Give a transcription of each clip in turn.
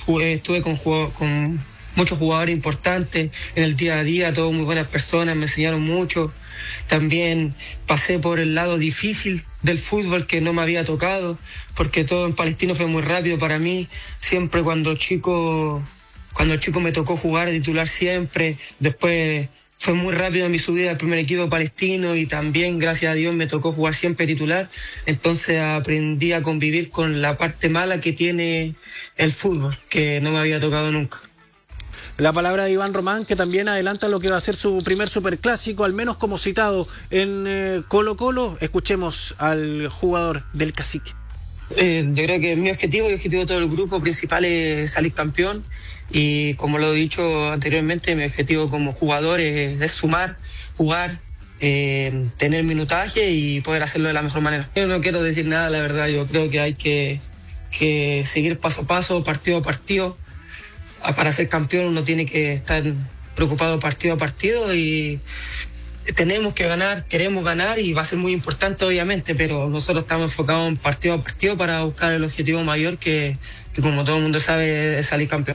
estuve con muchos jugadores importantes en el día a día, todos muy buenas personas, me enseñaron mucho. También pasé por el lado difícil del fútbol que no me había tocado, porque todo en Palestino fue muy rápido para mí. Siempre cuando chico me tocó jugar de titular siempre, después fue muy rápido mi subida al primer equipo palestino y también, gracias a Dios, me tocó jugar siempre titular. Entonces aprendí a convivir con la parte mala que tiene el fútbol, que no me había tocado nunca. La palabra de Iván Román, que también adelanta lo que va a ser su primer superclásico, al menos como citado en Colo-Colo. Escuchemos al jugador del Cacique. Yo creo que mi objetivo y el objetivo de todo el grupo principal es salir campeón. Y como lo he dicho anteriormente, mi objetivo como jugador es sumar, jugar, tener minutaje y poder hacerlo de la mejor manera. Yo no quiero decir nada, la verdad. Yo creo que hay que seguir paso a paso, partido a partido. Para ser campeón uno tiene que estar preocupado partido a partido y tenemos que ganar, queremos ganar y va a ser muy importante obviamente, pero nosotros estamos enfocados en partido a partido para buscar el objetivo mayor que como todo el mundo sabe es salir campeón.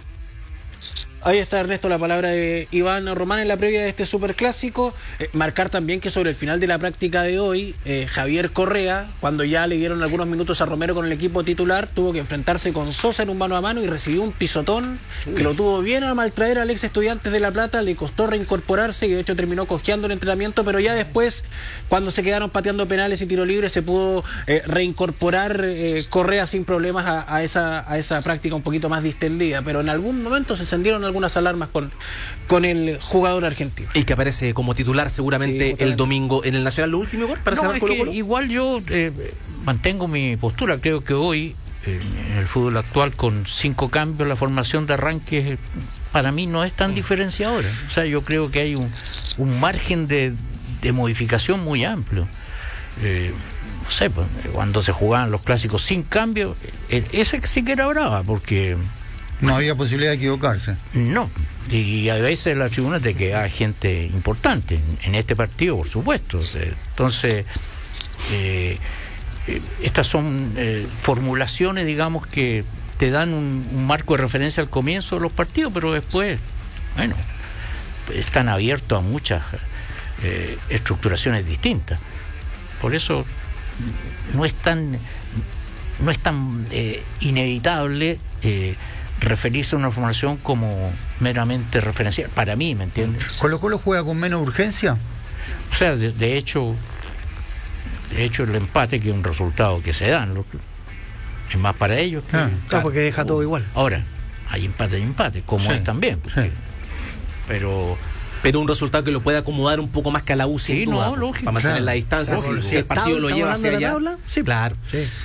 Ahí está, Ernesto, la palabra de Iván Román en la previa de este superclásico. Marcar también que sobre el final de la práctica de hoy, Javier Correa, cuando ya le dieron algunos minutos a Romero con el equipo titular, tuvo que enfrentarse con Sosa en un mano a mano y recibió un pisotón que lo tuvo bien a maltraer al ex Estudiantes de La Plata. Le costó reincorporarse y de hecho terminó cojeando el entrenamiento, pero ya después, cuando se quedaron pateando penales y tiro libre, se pudo reincorporar Correa sin problemas a esa práctica un poquito más distendida, pero en algún momento se encendieron algunas alarmas con el jugador argentino. Y que aparece como titular seguramente el domingo en el Nacional. ¿Lo último, Igor, para cerrar Colo-Colo? Igual yo mantengo mi postura. Creo que hoy, en el fútbol actual, con 5 cambios, la formación de arranque para mí no es tan diferenciadora. O sea, yo creo que hay un margen de modificación muy amplio. No sé, pues, cuando se jugaban los clásicos sin cambio, ese sí que era brava, porque no había posibilidad de equivocarse. No, y a veces en la tribuna te queda gente importante, en este partido, por supuesto. Entonces, estas son formulaciones, digamos, que te dan un marco de referencia al comienzo de los partidos, pero después, bueno, están abiertos a muchas estructuraciones distintas. Por eso no es tan inevitable referirse a una formación como meramente referencial, para mí, ¿me entiendes? ¿Colo-Colo juega con menos urgencia? O sea, de hecho el empate, que es un resultado que se dan, es más para ellos que porque deja todo igual. Ahora, hay empate, como es también, porque, pero un resultado que lo puede acomodar un poco más que a la U, sin duda, lógico, para mantener la distancia. Si el partido lo lleva hacia allá. Sí, claro.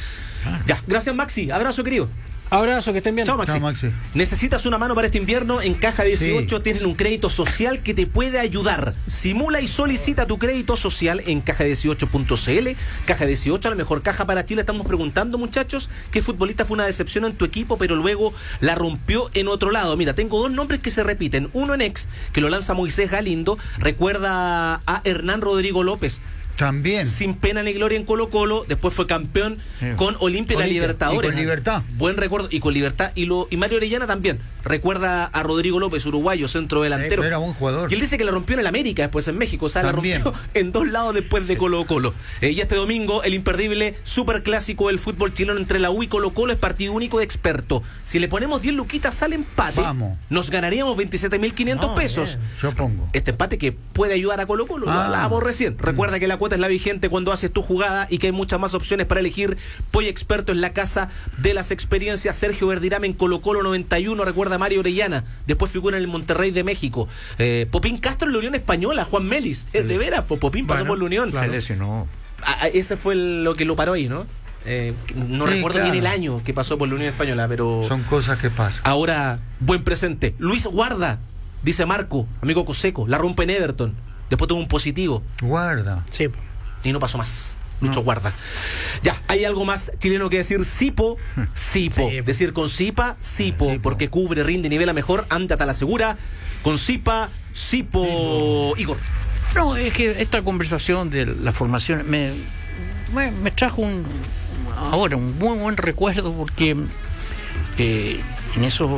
Ya, gracias, Maxi, abrazo, querido. Abrazo, que estén bien. Chao, Maxi. Chao, Maxi. ¿Necesitas una mano para este invierno? En Caja 18 tienen un crédito social que te puede ayudar. Simula y solicita tu crédito social en caja18.cl. Caja 18, la mejor caja para Chile. Estamos preguntando, muchachos, qué futbolista fue una decepción en tu equipo, pero luego la rompió en otro lado. Mira, tengo 2 nombres que se repiten. Uno en ex, que lo lanza Moisés Galindo. Recuerda a Hernán Rodrigo López. También. Sin pena ni gloria en Colo-Colo, después fue campeón con Olimpia en la Libertadores. Y con Libertad. Buen recuerdo, y con Libertad. Y Mario Orellana también. Recuerda a Rodrigo López, uruguayo, centro delantero. Era buen jugador. Y él dice que la rompió en el América, después en México. O sea, también la rompió en 2 lados después de Colo-Colo. Y este domingo, el imperdible superclásico del fútbol chileno entre la U y Colo-Colo es partido único de experto. Si le ponemos 10 luquitas, sale empate. Vamos. Nos ganaríamos 27.500 pesos. Yo pongo. Este empate que puede ayudar a Colo-Colo. Lo hablábamos recién. Recuerda que la cuota es la vigente cuando haces tu jugada y que hay muchas más opciones para elegir. Poy Experto en la casa de las experiencias. Sergio Verdirame en Colo-Colo 91. Recuerda a Mario Orellana. Después figura en el Monterrey de México. Popín Castro en la Unión Española. Juan Melis. De veras, Popín pasó por la Unión. Claro. Se lesionó. Ese fue lo que lo paró ahí, ¿no? No recuerdo bien el año que pasó por la Unión Española, pero son cosas que pasan. Ahora, buen presente. Luis Guarda, dice Marco, amigo Coseco, la rompe en Everton. Después tuvo un positivo. Guarda. Sí. Y no pasó más. Lucho Guarda. Ya, hay algo más chileno que decir. Sipo. Decir con Sipa, Sipo, porque cubre, rinde y nivela mejor. Ándate a la segura. Con Sipa, Sipo. Igor. No, es que esta conversación de la formación me trajo un muy buen recuerdo, porque en esos